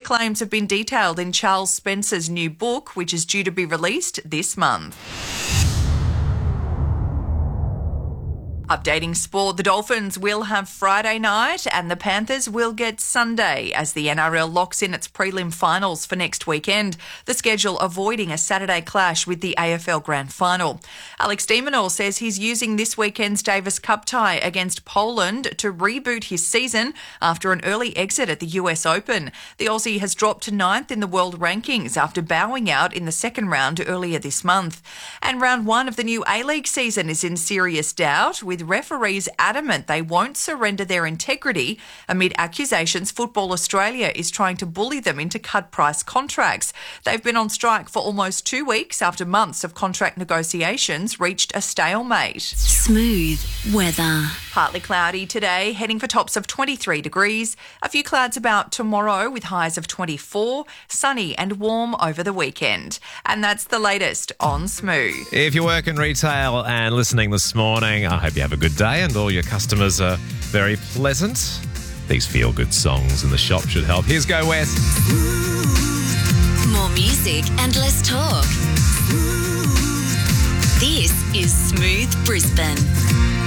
claims have been detailed in Charles Spencer's new book, which is due to be released this month. Updating sport, the Dolphins will have Friday night and the Panthers will get Sunday as the NRL locks in its prelim finals for next weekend, the schedule avoiding a Saturday clash with the AFL Grand Final. Alex de Minaur says he's using this weekend's Davis Cup tie against Poland to reboot his season after an early exit at the US Open. The Aussie has dropped to 9th in the world rankings after bowing out in the second round earlier this month. And round one of the new A-League season is in serious doubt, with referees adamant they won't surrender their integrity amid accusations Football Australia is trying to bully them into cut-price contracts. They've been on strike for almost 2 weeks after months of contract negotiations reached a stalemate. Smooth weather. Partly cloudy today, heading for tops of 23 degrees. A few clouds about tomorrow with highs of 24, sunny and warm over the weekend. And that's the latest on Smooth. If you work in retail and listening this morning, I hope you have a good day and all your customers are very pleasant. These feel-good songs in the shop should help. Here's Go West. More music and less talk. This is Smooth Brisbane.